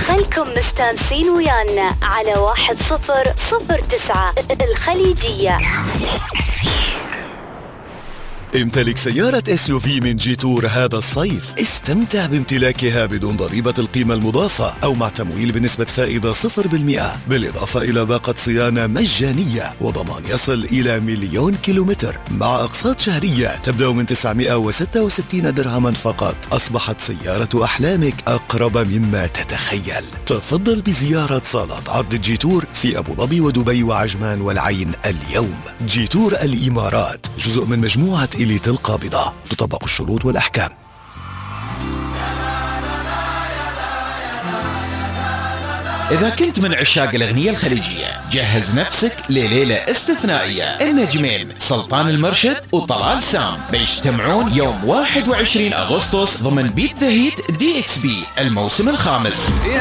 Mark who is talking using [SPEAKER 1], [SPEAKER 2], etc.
[SPEAKER 1] خلكم مستانسين ويانا على 1009 الخليجية.
[SPEAKER 2] امتلك سيارة SUV من جيتور هذا الصيف. استمتع بامتلاكها بدون ضريبة القيمة المضافة أو مع تمويل بنسبة فائدة 0%، بالإضافة إلى باقة صيانة مجانية وضمان يصل إلى 1,000,000 كيلومتر مع أقساط شهرية تبدأ من 966 درهما فقط. أصبحت سيارة أحلامك أقرب مما تتخيل. تفضل بزيارة صالات عرض جيتور في أبو ظبي ودبي وعجمان والعين اليوم. جيتور الإمارات جزء من مجموعة إليت القابضة، تطبق الشروط والأحكام.
[SPEAKER 3] إذا كنت من عشاق الأغنية الخليجية جهز نفسك لليلة استثنائية. النجمين سلطان المرشد وطلال سام بيجتمعون يوم 21 أغسطس ضمن بيت ذا هيت DXB الموسم الخامس.